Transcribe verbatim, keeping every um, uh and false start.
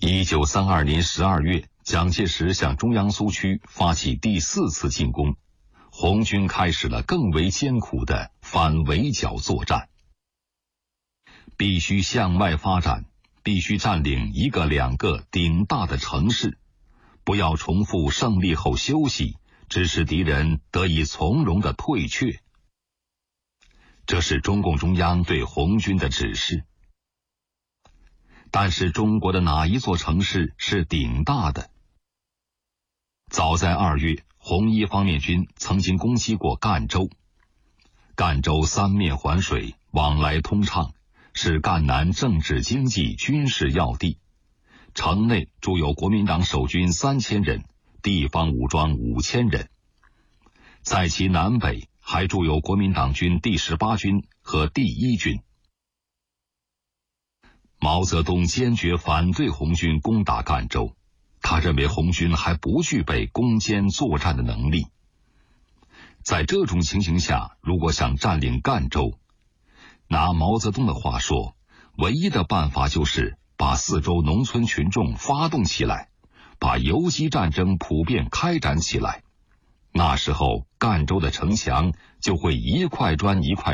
一九三二年十二月，蒋介石向中央苏区发起第四次进攻，红军开始了更为艰苦的反围剿作战。必须向外发展，必须占领一个两个顶大的城市，不要重复胜利后休息，致使敌人得以从容的退却。这是中共中央对红军的指示。但是中国的哪一座城市是顶大的？早在二月，红一方面军曾经攻击过赣州。赣州三面环水，往来通畅，是赣南政治经济军事要地。城内驻有国民党守军三千人，地方武装五千人。在其南北还驻有国民党军第十八军和第一军。毛泽东坚决反对红军攻打赣州，他认为红军还不具备攻坚作战的能力。在这种情形下，如果想占领赣州，拿毛泽东的话说，唯一的办法就是把四周农村群众发动起来，把游击战争普遍开展起来。那时候赣州的城墙就会一块砖一块